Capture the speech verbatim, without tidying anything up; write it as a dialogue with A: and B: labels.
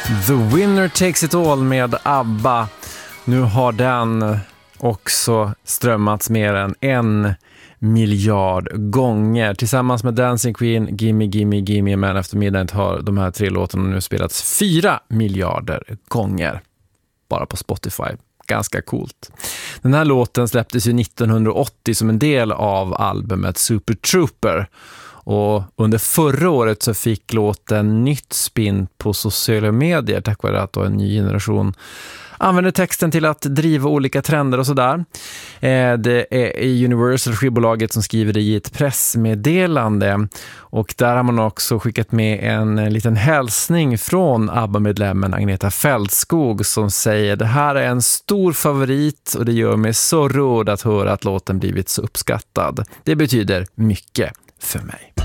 A: The Winner Takes It All med ABBA. Nu har den också strömmats mer än en miljard gånger. Tillsammans med Dancing Queen, Gimme Gimme Gimme Man After Midnight har de här tre låtarna nu spelats fyra miljarder gånger. Bara på Spotify. Ganska coolt. Den här låten släpptes ju nittonhundraåttio som en del av albumet Super Trooper. Och under förra året så fick låten nytt spin på sociala medier tack vare att då en ny generation använder texten till att driva olika trender och sådär. Eh, det är Universal skivbolaget som skriver det i ett pressmeddelande, och där har man också skickat med en liten hälsning från ABBA-medlemmen Agneta Fältskog som säger: det här är en stor favorit och det gör mig så rörd att höra att låten blivit så uppskattad. Det betyder mycket för mig.